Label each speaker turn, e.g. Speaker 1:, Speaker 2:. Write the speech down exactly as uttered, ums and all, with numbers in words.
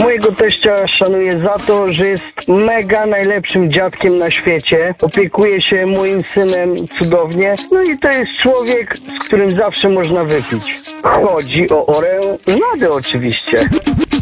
Speaker 1: Mojego teścia szanuję za to, że jest mega najlepszym dziadkiem na świecie. Opiekuje się moim synem cudownie. No i to jest człowiek, z którym zawsze można wypić. Chodzi o Orę Nadę oczywiście.